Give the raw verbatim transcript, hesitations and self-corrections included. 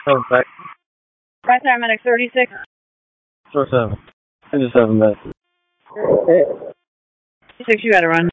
Seven back. Right there, medic thirty-six. Four seven. I just have a message. Six, you gotta run.